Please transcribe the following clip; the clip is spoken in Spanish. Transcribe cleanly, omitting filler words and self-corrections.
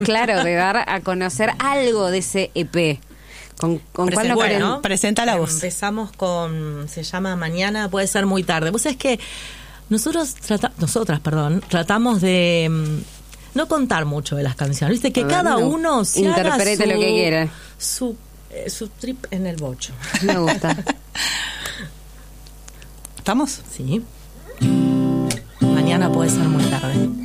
Claro, de dar a conocer algo de ese EP. ¿Con cuál nos Bueno, presenta la voz. Empezamos con, se llama Mañana puede ser muy tarde. Vos sabés que nosotras, tratamos de no contar mucho de las canciones. Viste que cada uno se interprete haga lo que quiera. Su trip en el bocho. Me gusta. ¿Estamos? Sí. Mañana puede ser muy tarde.